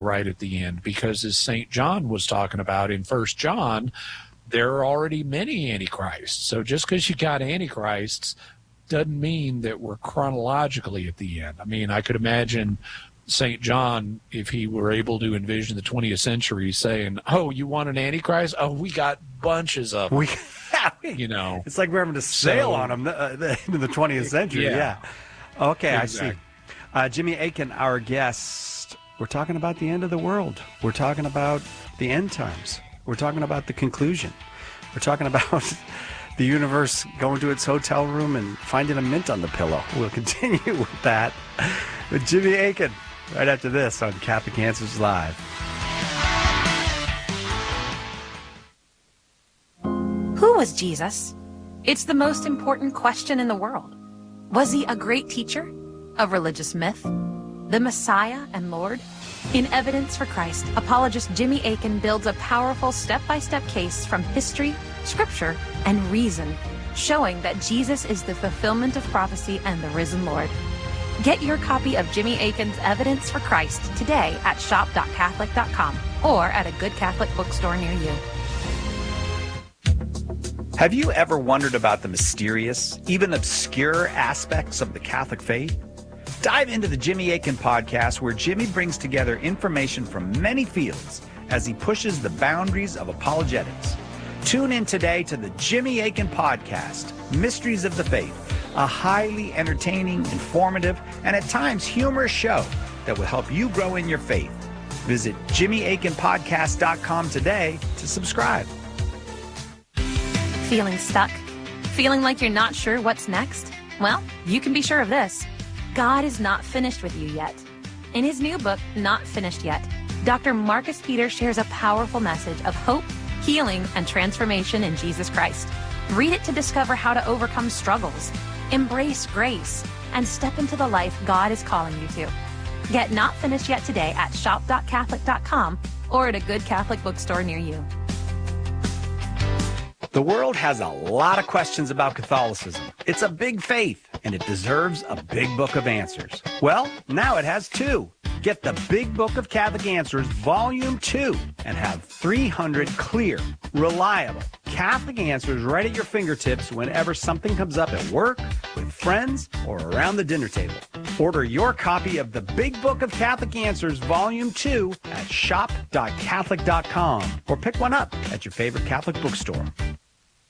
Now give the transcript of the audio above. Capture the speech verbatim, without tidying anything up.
right at the end, because as Saint John was talking about in First John, there are already many antichrists. So just because you got antichrists doesn't mean that we're chronologically at the end. I mean, I could imagine Saint John, if he were able to envision the twentieth century, saying, oh, you want an antichrist? Oh, we got bunches of them. We, you know, it's like we're having to sail so, on them uh, into the twentieth century. Yeah. yeah. Okay, exactly. I see. Uh, Jimmy Akin, our guest. We're talking about the end of the world. We're talking about the end times. We're talking about the conclusion. We're talking about the universe going to its hotel room and finding a mint on the pillow. We'll continue with that with Jimmy Akin right after this on Catholic Answers Live. Who was Jesus? It's the most important question in the world. Was he a great teacher? A religious myth? The Messiah and Lord? In Evidence for Christ, apologist Jimmy Akin builds a powerful step-by-step case from history, scripture, and reason, showing that Jesus is the fulfillment of prophecy and the risen Lord. Get your copy of Jimmy Akin's Evidence for Christ today at shop dot catholic dot com or at a good Catholic bookstore near you. Have you ever wondered about the mysterious, even obscure aspects of the Catholic faith? Dive into the Jimmy Akin podcast, where Jimmy brings together information from many fields as he pushes the boundaries of apologetics. Tune in today to the Jimmy Akin podcast, Mysteries of the Faith, a highly entertaining, informative, and at times humorous show that will help you grow in your faith. Visit jimmy akin podcast dot com today to subscribe. Feeling stuck? Feeling like you're not sure what's next? Well, you can be sure of this. God is not finished with you yet. In his new book, Not Finished Yet, Doctor Marcus Peter shares a powerful message of hope, healing, and transformation in Jesus Christ. Read it to discover how to overcome struggles, embrace grace, and step into the life God is calling you to. Get Not Finished Yet today at shop dot catholic dot com or at a good Catholic bookstore near you. The world has a lot of questions about Catholicism. It's a big faith, and it deserves a big book of answers. Well, now it has two. Get the Big Book of Catholic Answers, Volume two, and have three hundred clear, reliable Catholic answers right at your fingertips whenever something comes up at work, with friends, or around the dinner table. Order your copy of the Big Book of Catholic Answers, Volume two at shop dot catholic dot com, or pick one up at your favorite Catholic bookstore.